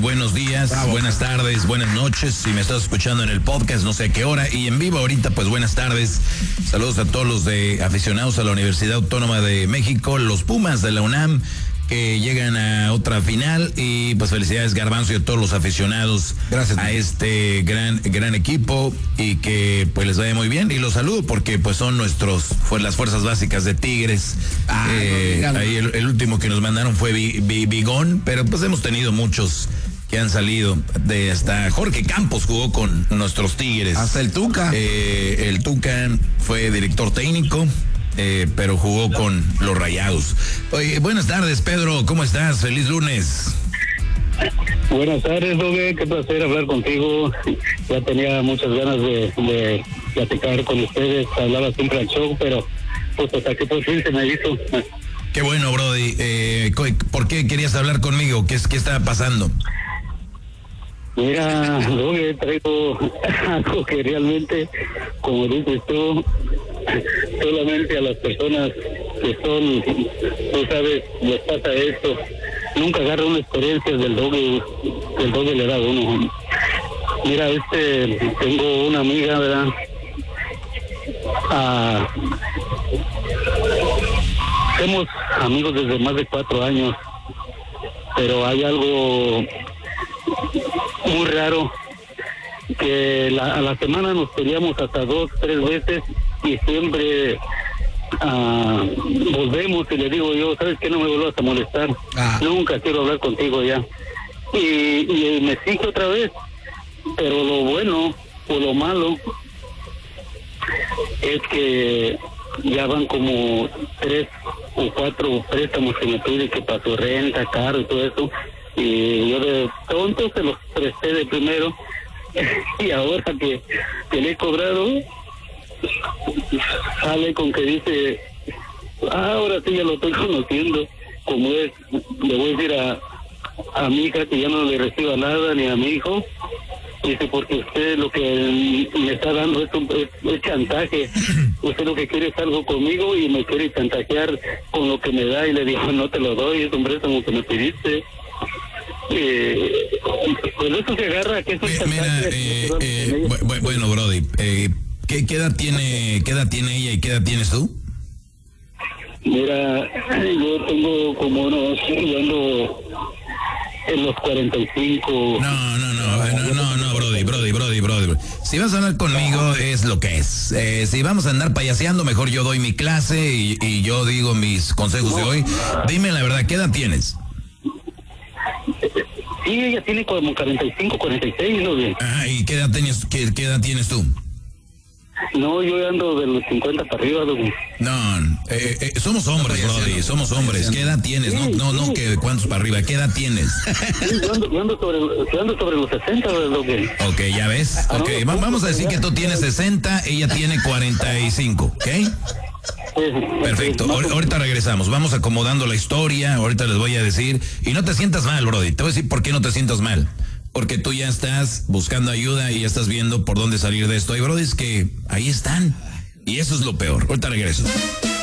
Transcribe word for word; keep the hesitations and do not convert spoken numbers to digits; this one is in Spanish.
buenos días, Bravo. Buenas tardes, buenas noches. Si me estás escuchando en el podcast, no sé a qué hora, y en vivo ahorita, pues buenas tardes. Saludos a todos los de aficionados a la Universidad Autónoma de México, los Pumas de la UNAM, que llegan a otra final, y pues felicidades Garbanzo y a todos los aficionados. Gracias a este gran gran equipo, y que pues les vaya muy bien, y los saludo porque pues son nuestros fue las fuerzas básicas de Tigres. Ah, eh, no, ahí el, el último que nos mandaron fue Bigón, pero pues hemos tenido muchos que han salido, de hasta Jorge Campos jugó con nuestros Tigres. Hasta el Tuca. Eh, el Tuca fue director técnico. Eh, pero jugó con los Rayados. Oye, buenas tardes, Pedro, ¿cómo estás? Feliz lunes. Buenas tardes, Dogue, qué placer hablar contigo. Ya tenía muchas ganas de, de platicar con ustedes, hablaba siempre al show, pero pues hasta que por fin se me hizo. Qué bueno, Brody. Eh, ¿Por qué querías hablar conmigo? ¿Qué, qué está pasando? Mira, Dogue, traigo algo que realmente, como dices tú, solamente a las personas que son, tú sabes, les pasa esto. Nunca agarra una experiencia del Dogue, que el Dogue le da a uno. Mira, este, tengo una amiga, ¿verdad? Ah, somos amigos desde más de cuatro años, pero hay algo muy raro, que la, a la semana nos peleamos hasta dos, tres veces, y siempre uh, volvemos y le digo yo, ¿sabes qué? No me vuelvas a molestar, ah. nunca quiero hablar contigo ya. Y, y me exige otra vez, pero lo bueno o lo malo es que ya van como tres o cuatro préstamos que me pide, que para su renta, carro y todo eso, y yo de tonto se los presté de primero, y ahora que, que le he cobrado, sale con que dice, ah, ahora sí ya lo estoy conociendo, como es, le voy a decir a, a mi hija que ya no le reciba nada, ni a mi hijo, dice, porque usted lo que me está dando es, un, es, es chantaje, usted lo que quiere es algo conmigo y me quiere chantajear con lo que me da, y le digo, no te lo doy, es un préstamo que me pediste. Eh, pues eso se agarra, que es un Mira, eh, eh, bu bueno, Brody, eh, ¿qué, ¿qué edad tiene qué edad tiene ella y qué edad tienes tú? Mira, yo tengo como unos, yo ando en los cuarenta y cinco. No, no, no, no, no, no, Brody, Brody, Brody, Brody. Si vas a hablar conmigo es lo que es. Eh, si vamos a andar payaseando, mejor yo doy mi clase y, y yo digo mis consejos de hoy. Dime la verdad, ¿qué edad tienes? Sí, ella tiene como cuarenta y cinco, cuarenta y seis, ¿no? Ah, ¿y qué edad tienes, qué, qué edad tienes tú? No, yo ando de los cincuenta para arriba, ¿no? No, eh, eh, somos hombres, Brody, somos hombres. ¿Qué edad tienes? No, no, no, que cuántos para arriba, ¿qué edad tienes? Sí, yo ando, yo ando, sobre, yo ando sobre los sesenta, ¿no? Ok, ya ves. Ok, vamos a decir que tú tienes sesenta, ella tiene cuarenta y cinco, ¿ok? Perfecto, ahorita regresamos, vamos acomodando la historia, ahorita les voy a decir, y no te sientas mal, Brody, te voy a decir por qué no te sientas mal, porque tú ya estás buscando ayuda y ya estás viendo por dónde salir de esto, y Brody, es que ahí están, y eso es lo peor. Ahorita regreso.